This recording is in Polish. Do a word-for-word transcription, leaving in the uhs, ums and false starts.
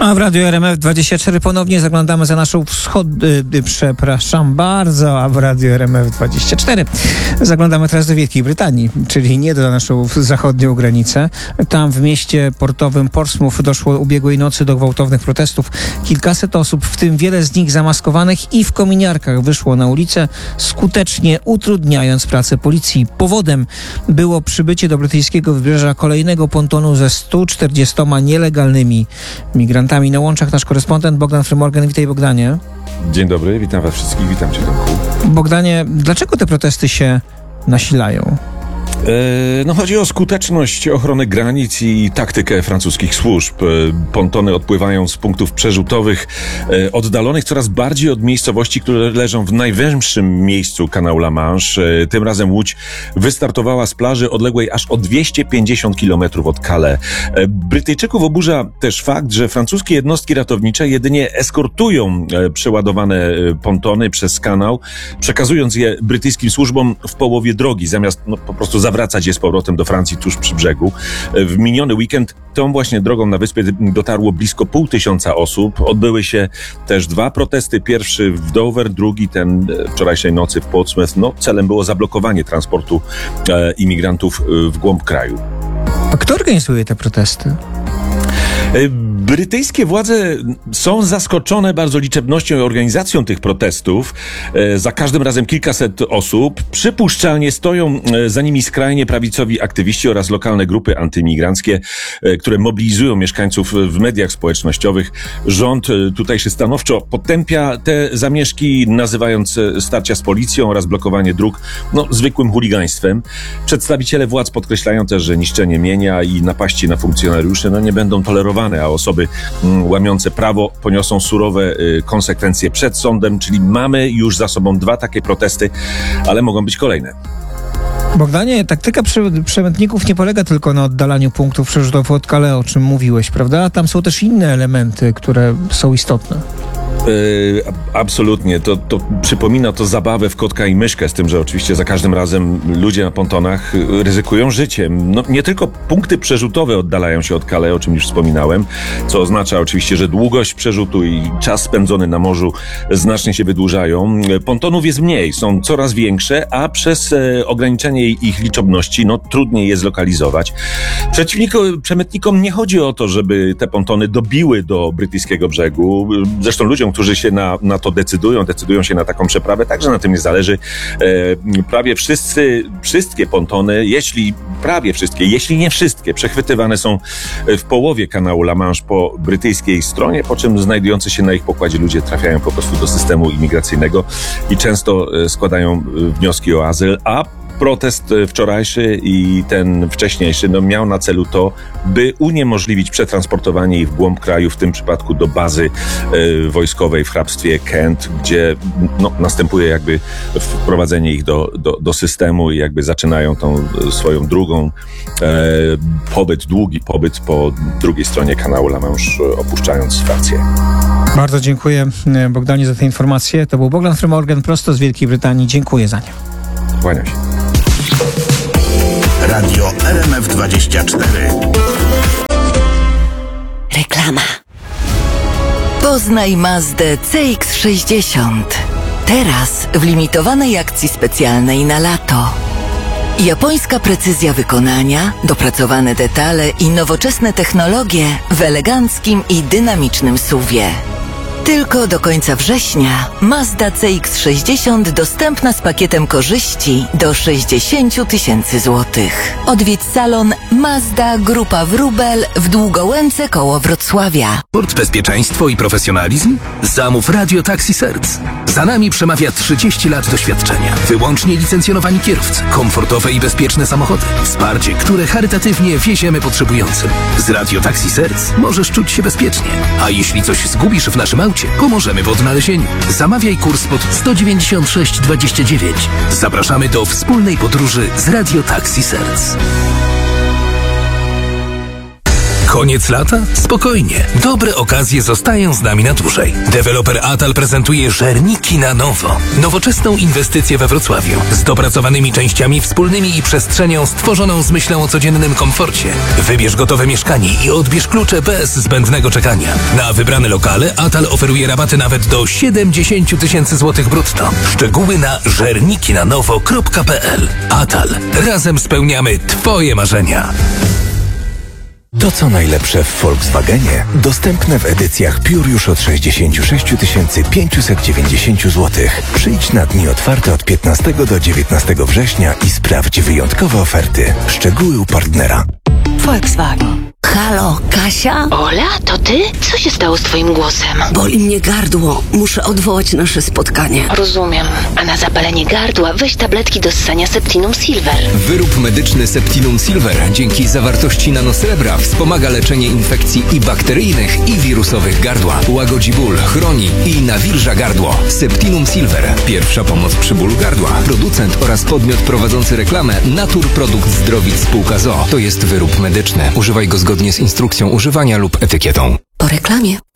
A w Radiu R M F dwadzieścia cztery ponownie zaglądamy za naszą wschod... Yy, przepraszam bardzo, a w Radiu R M F dwadzieścia cztery zaglądamy teraz do Wielkiej Brytanii, czyli nie do naszą zachodnią granicę. Tam w mieście portowym Portsmouth doszło ubiegłej nocy do gwałtownych protestów. Kilkaset osób, w tym wiele z nich zamaskowanych i w kominiarkach, wyszło na ulicę, skutecznie utrudniając pracę policji. Powodem było przybycie do brytyjskiego wybrzeża kolejnego pontonu ze stu czterdziestoma nielegalnymi migrantami. Na łączach nasz korespondent Bogdan Frymorgan. Witaj, Bogdanie. Dzień dobry, witam was wszystkich, witam cię, Tomku. Bogdanie, dlaczego te protesty się nasilają? No chodzi o skuteczność ochrony granic i taktykę francuskich służb. Pontony odpływają z punktów przerzutowych oddalonych coraz bardziej od miejscowości, które leżą w najwęższym miejscu kanału La Manche. Tym razem łódź wystartowała z plaży odległej aż o dwieście pięćdziesiąt kilometrów od Calais. Brytyjczyków oburza też fakt, że francuskie jednostki ratownicze jedynie eskortują przeładowane pontony przez kanał, przekazując je brytyjskim służbom w połowie drogi, zamiast no, po prostu zawracać je z powrotem do Francji tuż przy brzegu. W miniony weekend tą właśnie drogą na wyspie dotarło blisko pół tysiąca osób. Odbyły się też dwa protesty. Pierwszy w Dover, drugi ten wczorajszej nocy w Portsmouth. No, celem było zablokowanie transportu e, imigrantów w głąb kraju. A kto organizuje te protesty? Brytyjskie władze są zaskoczone bardzo liczebnością i organizacją tych protestów. Za każdym razem kilkaset osób. Przypuszczalnie stoją za nimi skrajnie prawicowi aktywiści oraz lokalne grupy antyimigranckie, które mobilizują mieszkańców w mediach społecznościowych. Rząd tutejszy stanowczo potępia te zamieszki, nazywając starcia z policją oraz blokowanie dróg no, zwykłym chuligaństwem. Przedstawiciele władz podkreślają też, że niszczenie mienia i napaści na funkcjonariuszy no, nie będą tolerowane, a osoby łamiące prawo poniosą surowe y, konsekwencje przed sądem, czyli mamy już za sobą dwa takie protesty, ale mogą być kolejne. Bogdanie, taktyka przy, przemytników nie polega tylko na oddalaniu punktów przerzutowych od Calais, o czym mówiłeś, prawda? Tam są też inne elementy, które są istotne. Yy, absolutnie. To, to przypomina to zabawę w kotka i myszkę, z tym, że oczywiście za każdym razem ludzie na pontonach ryzykują życiem. No, nie tylko punkty przerzutowe oddalają się od Calais, o czym już wspominałem, co oznacza oczywiście, że długość przerzutu i czas spędzony na morzu znacznie się wydłużają. Pontonów jest mniej, są coraz większe, a przez e, ograniczenie ich liczebności no, trudniej je zlokalizować. Przeciwnikom, przemytnikom nie chodzi o to, żeby te pontony dobiły do brytyjskiego brzegu. Zresztą ludziom, którzy się na, na to decydują, decydują się na taką przeprawę, także na tym nie zależy. E, prawie wszyscy, wszystkie pontony, jeśli, prawie wszystkie, jeśli nie wszystkie, przechwytywane są w połowie kanału La Manche po brytyjskiej stronie, po czym znajdujący się na ich pokładzie ludzie trafiają po prostu do systemu imigracyjnego i często składają wnioski o azyl, a protest wczorajszy i ten wcześniejszy no, miał na celu to, by uniemożliwić przetransportowanie ich w głąb kraju, w tym przypadku do bazy e, wojskowej w hrabstwie Kent, gdzie no, następuje jakby wprowadzenie ich do, do, do systemu i jakby zaczynają tą swoją drugą e, pobyt, długi pobyt po drugiej stronie kanału La Manche, opuszczając Francję. Bardzo dziękuję, Bogdanie, za te informacje. To był Bogdan Frymorgan prosto z Wielkiej Brytanii. Dziękuję za nie. Kłaniam się. Radio R M F dwadzieścia cztery. Reklama. Poznaj Mazdę C X sześćdziesiąt. Teraz w limitowanej akcji specjalnej na lato. Japońska precyzja wykonania, dopracowane detale i nowoczesne technologie w eleganckim i dynamicznym suwie. Tylko do końca września Mazda C X sześćdziesiąt dostępna z pakietem korzyści do sześćdziesiąt tysięcy złotych. Odwiedź salon Mazda Grupa Wróbel w Długołęce koło Wrocławia. Sport, bezpieczeństwo i profesjonalizm? Zamów Radio Taxi Serc. Za nami przemawia trzydzieści lat doświadczenia. Wyłącznie licencjonowani kierowcy, komfortowe i bezpieczne samochody. Wsparcie, które charytatywnie wieziemy potrzebującym. Z Radio Taxi Serc możesz czuć się bezpiecznie. A jeśli coś zgubisz w naszym aucie, pomożemy w odnalezieniu. Zamawiaj kurs pod sto dziewięćdziesiąt sześć dwadzieścia dziewięć. Zapraszamy do wspólnej podróży z Radio Taxi Serc. Koniec lata? Spokojnie. Dobre okazje zostają z nami na dłużej. Deweloper Atal prezentuje Żerniki na nowo. Nowoczesną inwestycję we Wrocławiu. Z dopracowanymi częściami wspólnymi i przestrzenią stworzoną z myślą o codziennym komforcie. Wybierz gotowe mieszkanie i odbierz klucze bez zbędnego czekania. Na wybrane lokale Atal oferuje rabaty nawet do siedemdziesiąt tysięcy złotych brutto. Szczegóły na żernikinanowo kropka p l. Atal. Razem spełniamy Twoje marzenia. To co najlepsze w Volkswagenie dostępne w edycjach Pure już od sześćdziesiąt sześć tysięcy pięćset dziewięćdziesiąt złotych. Przyjdź na dni otwarte od piętnastego do dziewiętnastego września i sprawdź wyjątkowe oferty. Szczegóły u partnera. Volkswagen. Halo, Kasia? Ola, to ty? Co się stało z twoim głosem? Boli mnie gardło. Muszę odwołać nasze spotkanie. Rozumiem. A na zapalenie gardła weź tabletki do ssania Septinum Silver. Wyrób medyczny Septinum Silver dzięki zawartości nanosrebra wspomaga leczenie infekcji i bakteryjnych, i wirusowych gardła. Łagodzi ból, chroni i nawilża gardło. Septinum Silver. Pierwsza pomoc przy bólu gardła. Producent oraz podmiot prowadzący reklamę Natur Produkt Zdrowit Spółka z o o. To jest wyrób medyczny. Używaj go zgodnie z instrukcją używania lub etykietą. Po reklamie.